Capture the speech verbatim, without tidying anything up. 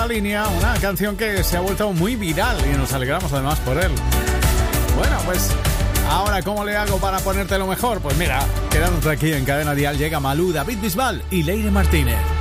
la línea, una canción que se ha vuelto muy viral y nos alegramos además por él. Bueno, pues ahora, ¿cómo le hago para ponerte lo mejor? Pues mira, quedándote aquí en Cadena Dial llega Malú, David Bisbal y Leire Martínez.